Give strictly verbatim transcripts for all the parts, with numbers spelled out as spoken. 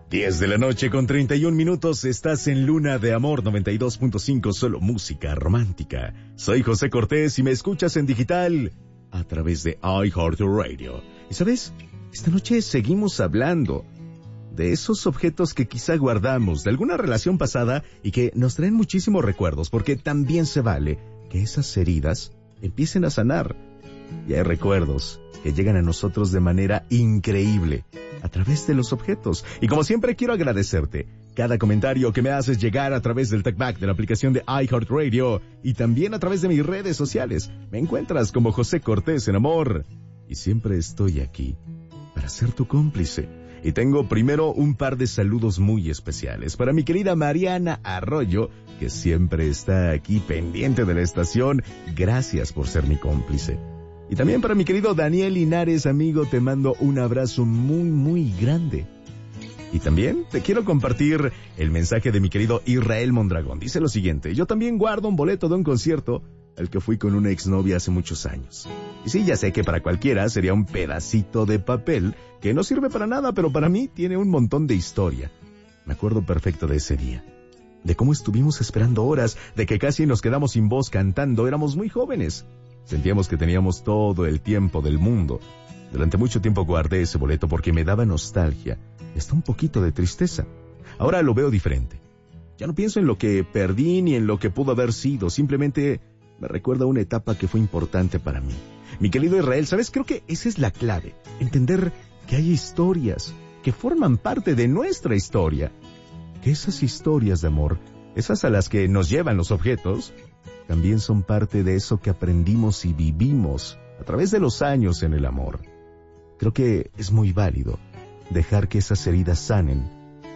diez de la noche con treinta y un minutos, estás en Luna de Amor noventa y dos punto cinco, solo música romántica. Soy José Cortés y me escuchas en digital a través de iHeartRadio. Y ¿sabes? Esta noche seguimos hablando de esos objetos que quizá guardamos de alguna relación pasada y que nos traen muchísimos recuerdos, porque también se vale que esas heridas empiecen a sanar. Y hay recuerdos que llegan a nosotros de manera increíble a través de los objetos. Y como siempre quiero agradecerte cada comentario que me haces llegar a través del TalkBack de la aplicación de iHeartRadio y también a través de mis redes sociales. Me encuentras como José Cortés en Amor y siempre estoy aquí para ser tu cómplice. Y tengo primero un par de saludos muy especiales para mi querida Mariana Arroyo, que siempre está aquí pendiente de la estación. Gracias por ser mi cómplice. Y también para mi querido Daniel Linares, amigo, te mando un abrazo muy, muy grande. Y también te quiero compartir el mensaje de mi querido Israel Mondragón. Dice lo siguiente: yo también guardo un boleto de un concierto al que fui con una exnovia hace muchos años. Y sí, ya sé que para cualquiera sería un pedacito de papel que no sirve para nada, pero para mí tiene un montón de historia. Me acuerdo perfecto de ese día, de cómo estuvimos esperando horas, de que casi nos quedamos sin voz cantando. Éramos muy jóvenes. Sentíamos que teníamos todo el tiempo del mundo. Durante mucho tiempo guardé ese boleto porque me daba nostalgia y hasta un poquito de tristeza. Ahora lo veo diferente. Ya no pienso en lo que perdí ni en lo que pudo haber sido. Simplemente me recuerda una etapa que fue importante para mí. Mi querido Israel, ¿sabes? Creo que esa es la clave. Entender que hay historias que forman parte de nuestra historia. Que esas historias de amor, esas a las que nos llevan los objetos, también son parte de eso que aprendimos y vivimos a través de los años en el amor. Creo que es muy válido dejar que esas heridas sanen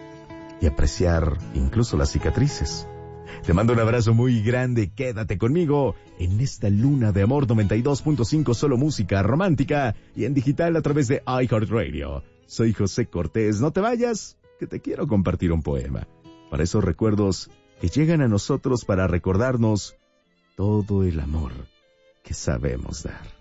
y apreciar incluso las cicatrices. Te mando un abrazo muy grande. Quédate conmigo en esta Luna de Amor noventa y dos punto cinco, solo música romántica y en digital a través de iHeartRadio. Soy José Cortés. No te vayas, que te quiero compartir un poema para esos recuerdos que llegan a nosotros para recordarnos todo el amor que sabemos dar.